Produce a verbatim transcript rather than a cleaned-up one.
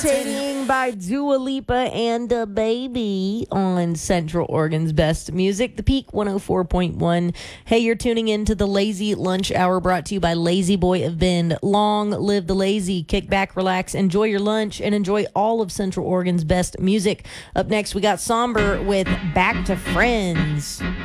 Levitating by Dua Lipa and a Baby on Central Oregon's Best Music, The Peak one oh four point one. Hey, you're tuning in to the Lazy Lunch Hour, brought to you by Lazy Boy of Bend. Long live the lazy. Kick back, relax, enjoy your lunch, and enjoy all of Central Oregon's best music. Up next, we got Somber with Back to Friends.